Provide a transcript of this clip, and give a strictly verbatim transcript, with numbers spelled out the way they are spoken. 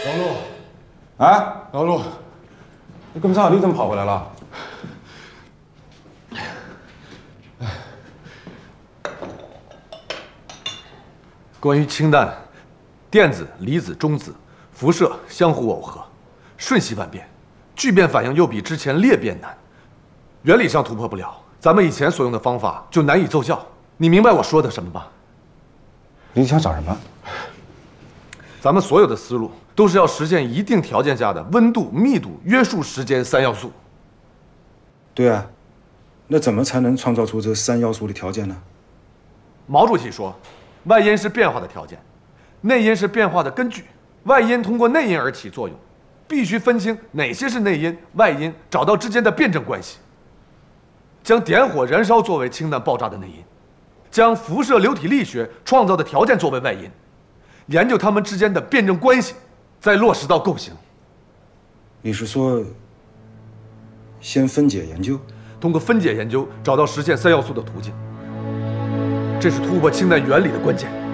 老陆， 啊， 老陆， 你干啥？你怎么跑回来了？ 关于氢弹，电子、离子、中子辐射相互耦合，瞬息万变，聚变反应又比之前裂变难，原理上突破不了，咱们以前所用的方法就难以奏效。你明白我说的什么吧？ 你想找什么？ 咱们所有的思路都是要实现一定条件下的温度、密度、约束时间三要素。 对啊，那怎么才能创造出这三要素的条件呢？ 毛主席说，外因是变化的条件，内因是变化的根据，外因通过内因而起作用，必须分清哪些是内因、外因，找到之间的辩证关系。将点火燃烧作为氢弹爆炸的内因，将辐射流体力学创造的条件作为外因，研究它们之间的辩证关系，再落实到构型。 你是说，先分解研究？ 通过分解研究找到实现三要素的途径，这是突破氢弹原理的关键。